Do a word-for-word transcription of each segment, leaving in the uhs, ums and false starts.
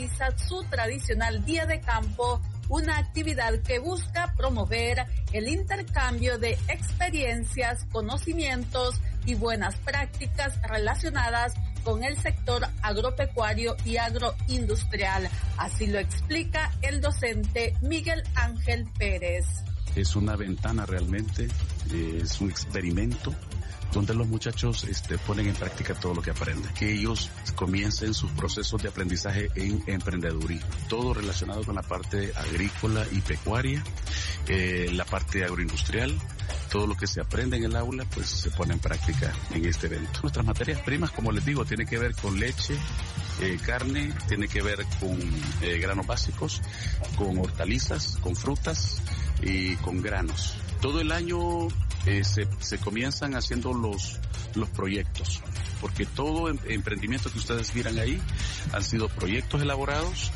realiza su tradicional día de campo, una actividad que busca promover el intercambio de experiencias, conocimientos y buenas prácticas relacionadas con el sector agropecuario y agroindustrial. Así lo explica el docente Miguel Ángel Pérez. Es una ventana realmente, es un experimento donde los muchachos este, ponen en práctica todo lo que aprenden. Que ellos comiencen sus procesos de aprendizaje en emprendedurismo. Todo relacionado con la parte agrícola y pecuaria, eh, la parte agroindustrial. Todo lo que se aprende en el aula, pues se pone en práctica en este evento. Nuestras materias primas, como les digo, tiene que ver con leche, eh, carne, tiene que ver con eh, granos básicos, con hortalizas, con frutas y con granos. Todo el año eh, se, se comienzan haciendo los, los proyectos, porque todo em, emprendimiento que ustedes miran ahí han sido proyectos elaborados,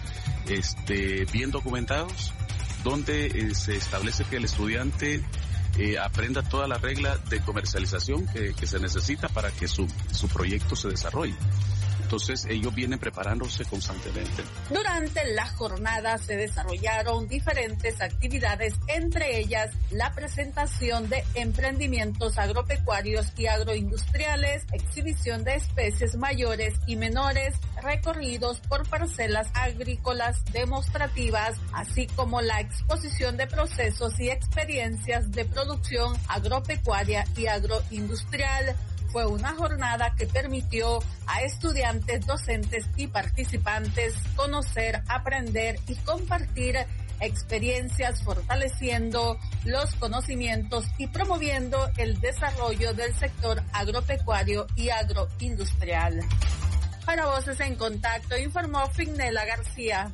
este, bien documentados, donde eh, se establece que el estudiante eh, aprenda toda la regla de comercialización que, que se necesita para que su, su proyecto se desarrolle. Entonces ellos vienen preparándose constantemente. Durante la jornada se desarrollaron diferentes actividades, entre ellas la presentación de emprendimientos agropecuarios y agroindustriales, exhibición de especies mayores y menores, recorridos por parcelas agrícolas demostrativas, así como la exposición de procesos y experiencias de producción agropecuaria y agroindustrial. Fue una jornada que permitió a estudiantes, docentes y participantes conocer, aprender y compartir experiencias, fortaleciendo los conocimientos y promoviendo el desarrollo del sector agropecuario y agroindustrial. Para Voces en Contacto, informó Fignela García.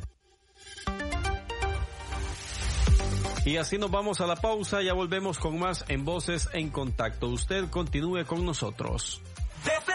Y así nos vamos a la pausa, ya volvemos con más en Voces en Contacto. Usted continúe con nosotros.